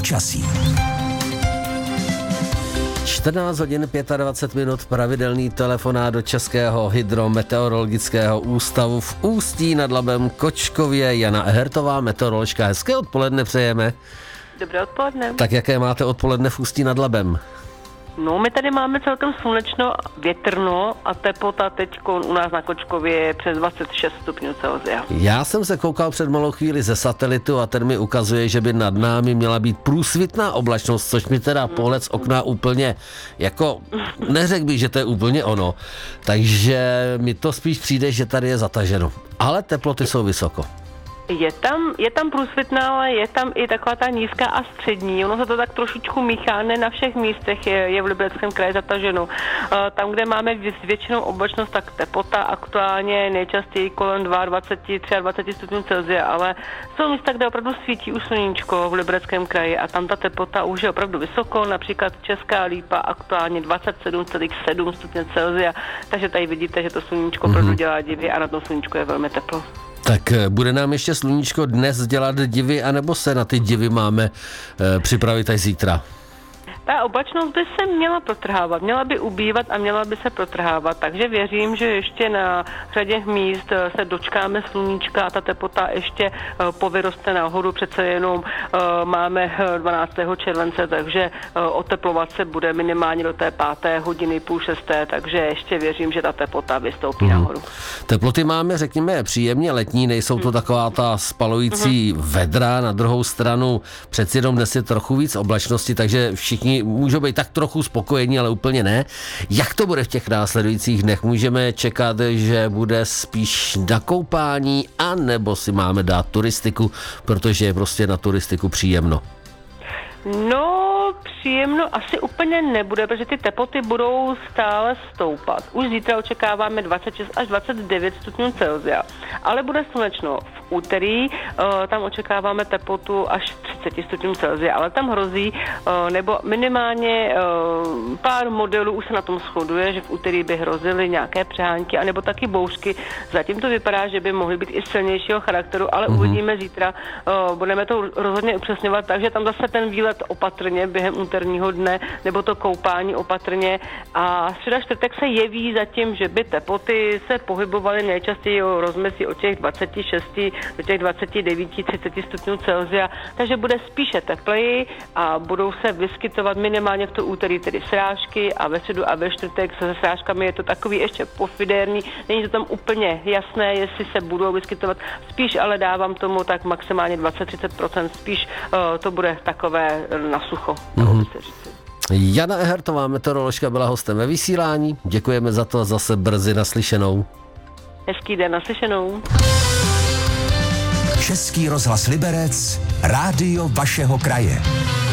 počasí. 14 hodin 25 minut, pravidelný telefonát do Českého hydrometeorologického ústavu v Ústí nad Labem Kočkově. Jana Ehertová, meteoroložka. Hezké odpoledne přejeme. Dobré odpoledne. Tak jaké máte odpoledne v Ústí nad Labem? No, my tady máme celkem slunečno, větrno a teplota teď u nás na Kočkově je přes 26 stupňů Celsia. Já jsem se koukal před malou chvíli ze satelitu a ten mi ukazuje, že by nad námi měla být průsvitná oblačnost, což mi teda pohled z okna úplně, jako neřekl bych, že to je úplně ono. Takže mi to spíš přijde, že tady je zataženo. Ale teploty jsou vysoko. Je tam průsvitná, ale je tam i taková ta nízká a střední. Ono se to tak trošičku míchá, ne na všech místech je v Libereckém kraji zataženo. Tam, kde máme většinou oblačnost, tak teplota aktuálně nejčastěji kolem 22, 23 stupňů Celsia, ale jsou místa, kde opravdu svítí už sluníčko v Libereckém kraji a tam ta teplota už je opravdu vysoko, například Česká Lípa aktuálně 27,7 stupňů Celsia, takže tady vidíte, že to sluníčko opravdu dělá divy a na tom sluníčku je velmi teplo. Tak bude nám ještě sluníčko dnes dělat divy, anebo se na ty divy máme připravit až zítra? Ta oblačnost by se měla protrhávat, měla by ubývat a měla by se protrhávat, takže věřím, že ještě na řadě míst se dočkáme sluníčka a ta teplota ještě povyroste nahoru, přece jenom máme 12. července, takže oteplovat se bude minimálně do té 5. hodiny, půl 6. takže ještě věřím, že ta teplota vystoupí nahoru. Teploty máme, řekněme, příjemně letní, nejsou to taková ta spalující vedra, na druhou stranu přeci jenom dnes je trochu víc oblačnosti, takže všichni můžou být tak trochu spokojení, ale úplně ne. Jak to bude v těch následujících dnech? Můžeme čekat, že bude spíš na koupání, anebo si máme dát turistiku, protože je prostě na turistiku příjemno? No, příjemno asi úplně nebude, protože ty teploty budou stále stoupat. Už zítra očekáváme 26 až 29 stupňů Celsia, ale bude slunečno. V úterý tam očekáváme teplotu až 30 stupňů Celsia, ale tam hrozí, nebo minimálně pár modelů už se na tom shoduje, že v úterý by hrozily nějaké přehánky, anebo taky bouřky. Zatím to vypadá, že by mohly být i silnějšího charakteru, ale uvidíme zítra. Budeme to rozhodně upřesňovat, takže tam zase ten výlet opatrně během úterního dne, nebo to koupání opatrně. A středa čtvrtek se jeví zatím, že by teploty se pohybovaly nejčastěji o rozmezí od těch 26 do těch 29, 30 stupňů Celsia, takže bude spíše tepleji a budou se vyskytovat minimálně v to úterý tedy srážky a ve středu a ve čtvrtek se srážkami je to takový ještě pofidérní, není to tam úplně jasné, jestli se budou vyskytovat, spíš ale dávám tomu tak maximálně 20-30%, spíš to bude takové na sucho. Jana Ehertová, meteoroložka, byla hostem ve vysílání. Děkujeme za to a zase brzy naslyšenou. Hezký den, naslyšenou. Český rozhlas Liberec, rádio vašeho kraje.